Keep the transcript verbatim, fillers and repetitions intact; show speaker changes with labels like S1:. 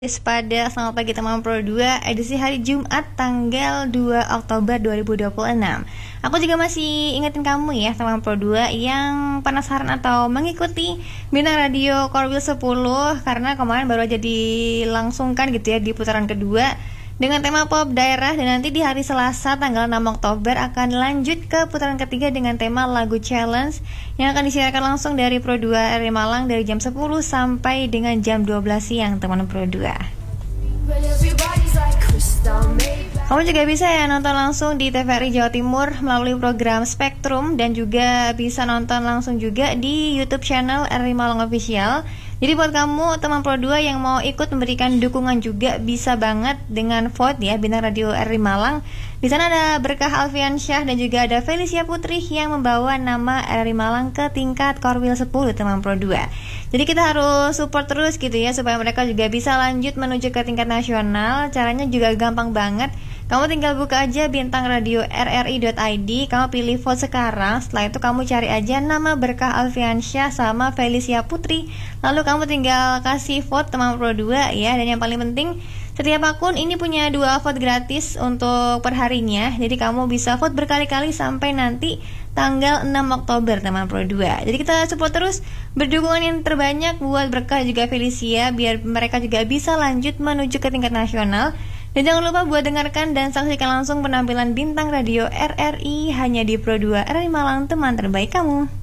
S1: Pada selamat pagi teman Pro dua edisi hari Jumat tanggal dua Oktober dua ribu dua puluh enam. Aku juga masih ingetin kamu ya teman Pro dua yang penasaran atau mengikuti Bintang Radio Korwil sepuluh, karena kemarin baru aja dilangsungkan gitu ya di putaran kedua dengan tema pop daerah, dan nanti di hari Selasa tanggal enam Oktober akan lanjut ke putaran ketiga dengan tema lagu challenge yang akan disiarkan langsung dari Pro dua R I Malang dari jam sepuluh sampai dengan jam dua belas siang teman Pro dua. Kamu juga bisa ya nonton langsung di T V R I Jawa Timur melalui program Spektrum, dan juga bisa nonton langsung juga di YouTube channel R I Malang Official. Jadi buat kamu teman Pro dua yang mau ikut memberikan dukungan juga bisa banget dengan vote ya Bintang Radio R I Malang. Di sana ada Berkah Alfiansyah dan juga ada Felicia Putri yang membawa nama R I Malang ke tingkat Korwil sepuluh teman Pro dua. Jadi kita harus support terus gitu ya supaya mereka juga bisa lanjut menuju ke tingkat nasional. Caranya juga gampang banget. Kamu tinggal buka aja bintang radio r r i dot i d, kamu pilih vote sekarang. Setelah itu kamu cari aja nama Berkah Alfiansyah sama Felicia Putri, lalu kamu tinggal kasih vote teman Pro dua ya. Dan yang paling penting, setiap akun ini punya dua vote gratis untuk perharinya. Jadi kamu bisa vote berkali-kali sampai nanti tanggal enam Oktober teman Pro dua. Jadi kita support terus, berdukungan yang terbanyak buat Berkah juga Felicia biar mereka juga bisa lanjut menuju ke tingkat nasional. Dan jangan lupa buat dengarkan dan saksikan langsung penampilan Bintang Radio R R I hanya di Pro dua R I Malang, teman terbaik kamu.